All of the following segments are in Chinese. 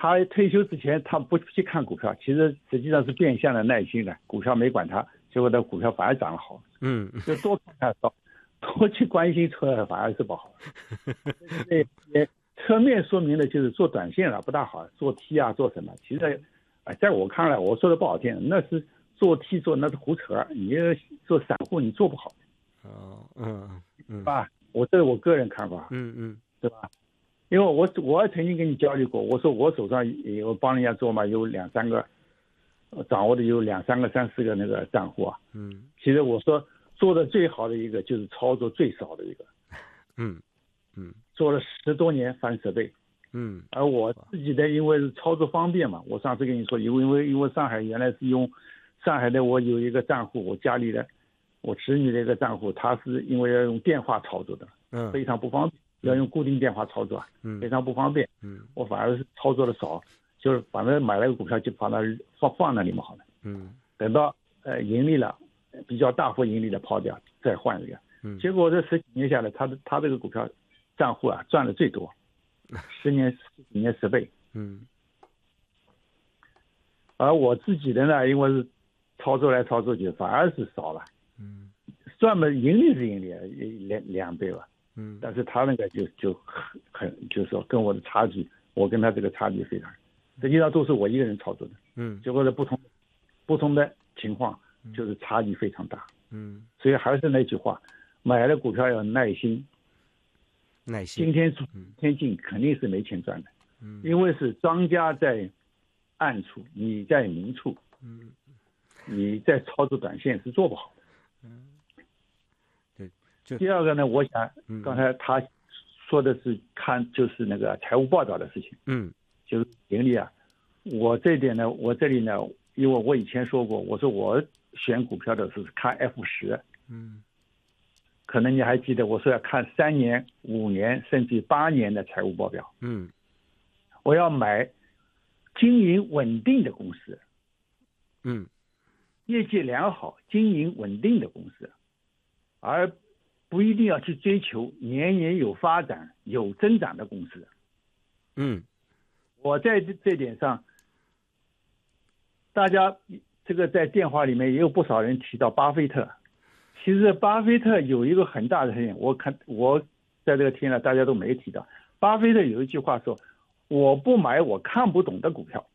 他退休之前他不去看股票，实际上是变相的耐心的，股票没管他，结果的股票反而涨了好。就多看看少，多去关心车反而是不好。这也侧面说明了就是做短线了不大好，做 T 啊做什么，其实在我看来，我说的不好听，那是做 T 那是胡扯，你做散户你做不好。对吧？这是我个人看法。对吧？因为我曾经跟你交流过，我说我手上有帮人家做嘛，有两三个掌握的有两三个三四个那个账户啊。其实我说做的最好的一个就是操作最少的一个。做了10多年翻10倍。而我自己的因为是操作方便嘛，我上次跟你说，因为上海原来是用上海的，我有一个账户，我家里的我侄女的一个账户，他是因为要用电话操作的，非常不方便。要用固定电话操作，非常不方便。我反而是操作的少，就是反正买了个股票就把它放那里嘛好了。等到盈利了，比较大幅盈利的抛掉，再换一个。结果这10几年下来，他这个股票账户啊赚的最多，10年10几年10倍。而我自己的呢，因为是操作来操作去，反而是少了。赚的盈利是盈利2倍吧。但是他那个就是说跟我的差距，我跟他这个差距非常，实际上都是我一个人操作的。结果的不同的情况就是差距非常大。所以还是那句话，买了股票要耐心。今天出天进肯定是没钱赚的。因为是庄家在暗处，你在明处。你在操作短线是做不好的。第二个呢，我想刚才他说的是就是那个财务报表的事情。就是盈利啊。我这里呢，因为我以前说过，我说我选股票的是看 F10。可能你还记得我说要看3年、5年甚至8年的财务报表。我要买经营稳定的公司。业绩良好、经营稳定的公司，而不一定要去追求年年有发展、有增长的公司。我在这点上，大家这个在电话里面也有不少人提到巴菲特。其实巴菲特有一个很大的特点，我在这个听了大家都没提到。巴菲特有一句话说：“我不买我看不懂的股票。”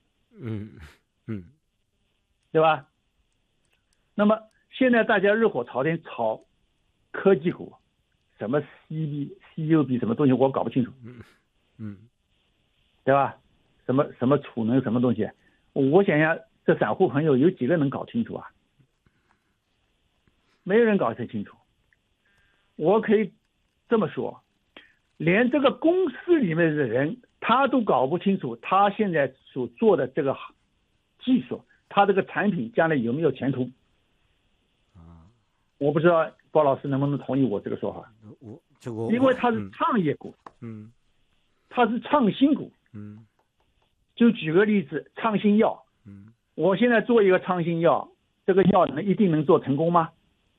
对吧？那么现在大家热火朝天炒科技股，什么 CUB 什么东西我搞不清楚。对吧？什么储能什么东西，我想想，这散户朋友有几个能搞清楚啊？没有人搞得清楚。我可以这么说，连这个公司里面的人他都搞不清楚，他现在所做的这个技术，他这个产品将来有没有前途。我不知道包老师能不能同意我这个说法。因为它是创业股。它是创新股。就举个例子，创新药。我现在做一个创新药，这个药一定能做成功吗？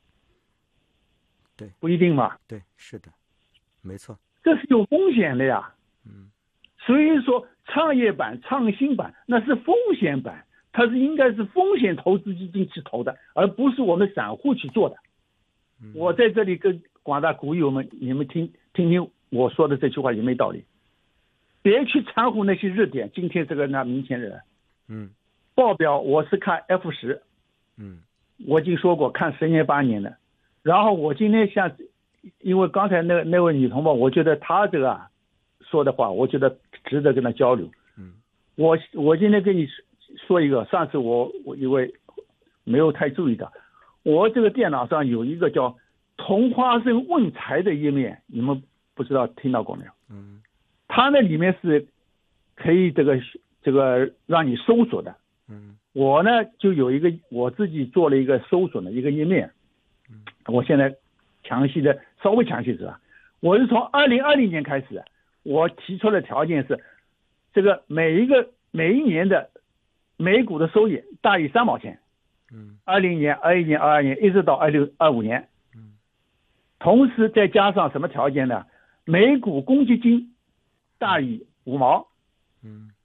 对， 不一定嘛。 对，是的，没错。 这是有风险的呀。所以说创业板、创新板那是风险板，它应该是风险投资基金去投的，而不是我们散户去做的。我在这里跟广大股友们，你们听听我说的这句话有没有道理？别去掺和那些热点，今天这个那明天人。报表我是看 F10。我已经说过看10年8年的。然后我今天因为刚才那位女同胞，我觉得她这个说的话，我觉得值得跟她交流。我今天跟你说一个，上次我因为没有太注意到，我这个电脑上有一个叫同花顺问财的页面，你们不知道听到过没有？它那里面是可以这个让你搜索的。我呢就有一个我自己做了一个搜索的一个页面。我现在稍微详细是吧？我是从2020年开始，我提出的条件是，这个每一年的每股的收益大于3毛钱。20年、21年、22年，一直到25年。同时再加上什么条件呢？每股公积金大于5毛。